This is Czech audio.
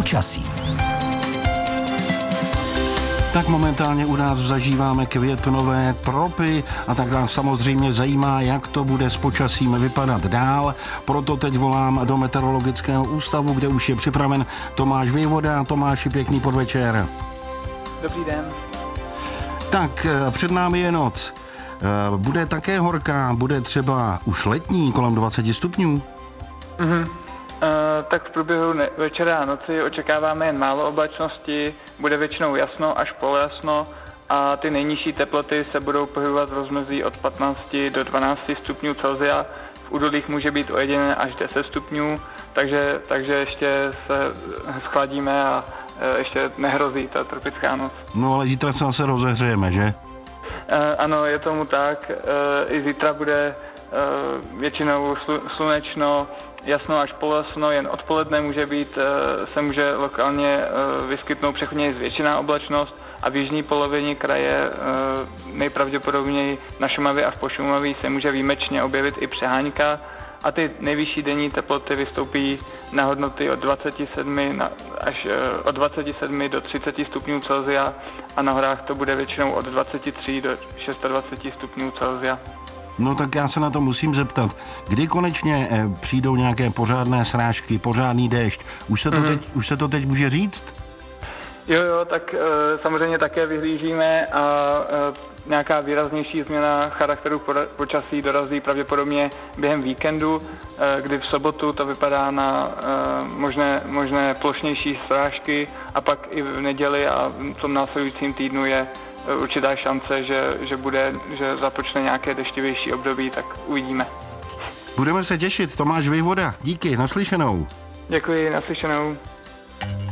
Počasí. Tak momentálně u nás zažíváme květnové tropy a tak nás samozřejmě zajímá, jak to bude s počasím vypadat dál. Proto teď volám do Meteorologického ústavu, kde už je připraven Tomáš Vejvoda. Tomáši, pěkný podvečer. Dobrý den. Tak, před námi je noc. Bude také horká, bude třeba už letní, kolem 20 stupňů? Tak v průběhu večera a noci očekáváme jen málo oblačnosti, bude většinou jasno až polojasno a ty nejnižší teploty se budou pohybovat v rozmezí od 15 do 12 stupňů Celsia. V údolích může být ojedinělé až 10 stupňů, takže ještě se schladíme a ještě nehrozí ta tropická noc. No ale zítra se zase rozehřejeme, že? Ano, je tomu tak. I zítra bude většinou slunečno, jasno až polojasno, jen odpoledne se může lokálně vyskytnout přechodně zvětšená oblačnost a v jižní polovině kraje nejpravděpodobněji na Šumavě a v Pošumaví se může výjimečně objevit i přehánka a ty nejvyšší denní teploty vystoupí na hodnoty od 27 do 30 stupňů Celsia a na horách to bude většinou od 23 do 26 stupňů Celsia. No tak já se na to musím zeptat. Kdy konečně přijdou nějaké pořádné srážky, pořádný déšť? Už se to teď může říct? Jo, tak samozřejmě také vyhlížíme a nějaká výraznější změna charakteru počasí dorazí pravděpodobně během víkendu, kdy v sobotu to vypadá na možné plošnější srážky a pak i v neděli a v tom následujícím týdnu je určitá šance, že započne nějaké deštivější období, tak uvidíme. Budeme se těšit. Tomáš Vejvoda, díky, naslyšenou. Děkuji, naslyšenou.